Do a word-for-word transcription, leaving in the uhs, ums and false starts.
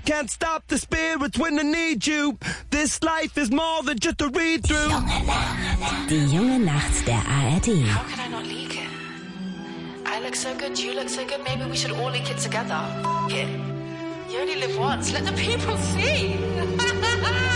Can't stop the spirits when I need you. This life is more than just a read-through. Junge Nacht. Die junge Nacht der A R D. How can I not leak it? I look so good, you look so good, maybe we should all leak it together. Yeah. You only live once, let the people see.